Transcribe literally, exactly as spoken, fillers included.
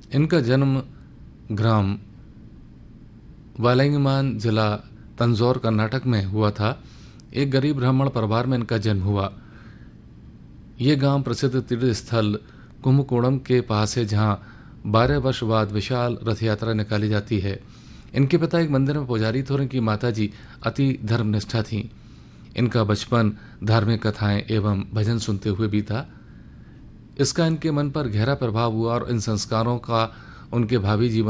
इनका जन्म ग्राम वालंगीमान, जिला तंजौर, कर्नाटक में हुआ था। एक गरीब ब्राह्मण परिवार में इनका जन्म हुआ। ये गांव प्रसिद्ध तीर्थ स्थल कुंभकोणम के पास है, जहां बारह वर्ष बाद विशाल रथ यात्रा निकाली जाती है। इनके पिता एक मंदिर में पुजारी थे और इनकी माताजी अति धर्मनिष्ठा थीं। इनका बचपन धार्मिक कथाएं एवं भजन सुनते हुए बीता। इसका इनके मन पर गहरा प्रभाव हुआ और इन संस्कारों का उनके भावी जीवन